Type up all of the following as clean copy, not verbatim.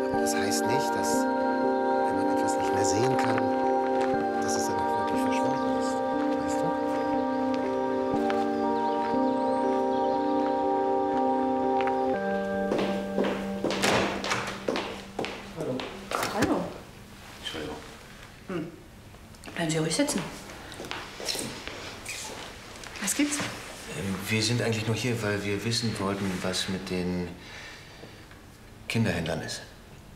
Aber das heißt nicht, dass, wenn man etwas nicht mehr sehen kann, dass es dann auch wirklich verschwunden ist. Weißt du? Hallo. Hallo. Entschuldigung. Bleiben Sie ruhig sitzen. Was gibt's? Wir sind eigentlich nur hier, weil wir wissen wollten, was mit den Kinderhändlern ist.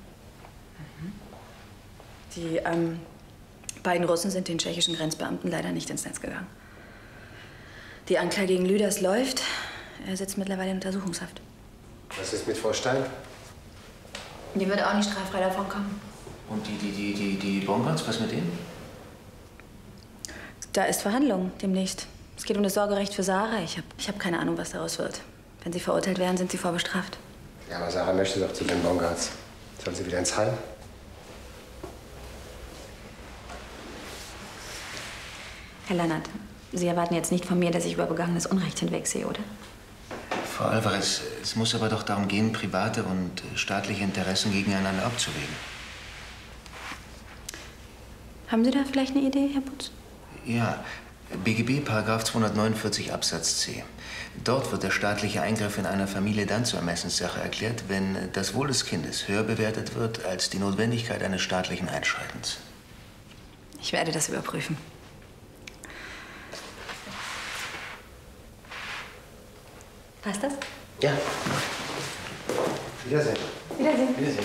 Die beiden Russen sind den tschechischen Grenzbeamten leider nicht ins Netz gegangen. Die Anklage gegen Lüders läuft. Er sitzt mittlerweile in Untersuchungshaft. Was ist mit Frau Stein? Die wird auch nicht straffrei davon kommen. Und die Bongards, was mit denen? Da ist Verhandlung demnächst. Es geht um das Sorgerecht für Sarah. Ich hab keine Ahnung, was daraus wird. Wenn sie verurteilt werden, sind sie vorbestraft. Ja, aber Sarah möchte doch zu den Bongards. Soll sie wieder ins Heim? Herr Lannert, Sie erwarten jetzt nicht von mir, dass ich über begangenes Unrecht hinwegsehe, oder? Frau Alvarez, es muss aber doch darum gehen, private und staatliche Interessen gegeneinander abzuwägen. Haben Sie da vielleicht eine Idee, Herr Putz? Ja, BGB § 249 Absatz C. Dort wird der staatliche Eingriff in einer Familie dann zur Ermessenssache erklärt, wenn das Wohl des Kindes höher bewertet wird als die Notwendigkeit eines staatlichen Einschreitens. Ich werde das überprüfen. Passt das? Ja. Wiedersehen. Wiedersehen. Wiedersehen.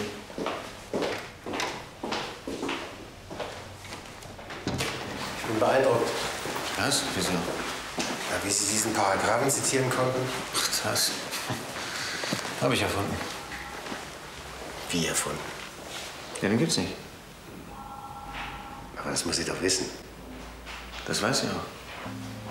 Ich bin beeindruckt. Was? Wieso? Ja, wie Sie diesen Paragraphen zitieren konnten. Ach, das habe ich erfunden. Wie erfunden? Ja, den gibt's nicht. Aber das muss sie doch wissen. Das weiß ich auch.